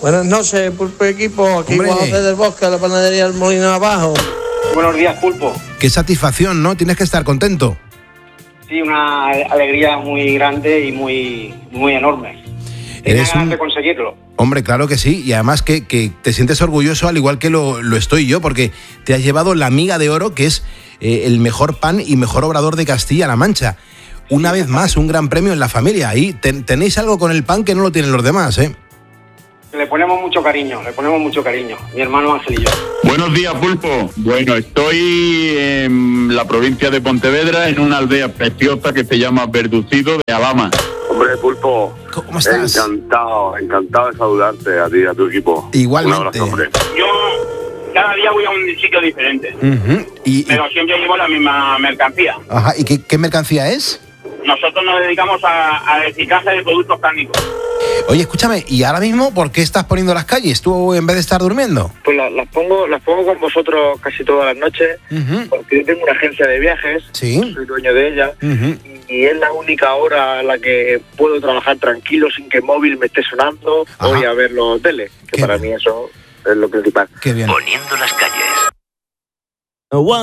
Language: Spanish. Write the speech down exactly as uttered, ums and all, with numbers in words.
Buenas noches, Pulpo Equipo. Aquí Hombre. Juan José del Bosque, la panadería del Molino Abajo. Buenos días, Pulpo. Qué satisfacción, ¿no? Tienes que estar contento. Sí, una alegría muy grande y muy, muy enorme. Tenía Eres ganas un... de conseguirlo. Hombre, claro que sí. Y además que, que te sientes orgulloso, al igual que lo, lo estoy yo, porque te has llevado la miga de oro, que es eh, el mejor pan y mejor obrador de Castilla-La Mancha. Una vez más, un gran premio en la familia. Ahí ten, tenéis algo con el pan que no lo tienen los demás, ¿eh? Le ponemos mucho cariño, le ponemos mucho cariño. Mi hermano Ángel y yo. Buenos días, Pulpo. Bueno, estoy en la provincia de Pontevedra, en una aldea preciosa que se llama Verducido de Alhama. Hombre, Pulpo, ¿Cómo estás? encantado, encantado de saludarte a ti y a tu equipo. Igualmente. Un abrazo, hombre. Yo cada día voy a un sitio diferente, Uh-huh. y, y- pero siempre llevo la misma mercancía. Ajá. ¿Y qué, qué mercancía es? Nosotros nos dedicamos a, a reciclaje de productos cárnicos. Oye, escúchame, ¿y ahora mismo por qué estás poniendo las calles tú en vez de estar durmiendo? Pues la- las pongo las pongo con vosotros casi todas las noches, Uh-huh. porque yo tengo una agencia de viajes, Sí. soy dueño de ella, Uh-huh. y es la única hora en la que puedo trabajar tranquilo sin que el móvil me esté sonando. Ajá. Voy a ver los teles, que Qué para bien. mí eso es lo principal. Qué bien. Poniendo las calles.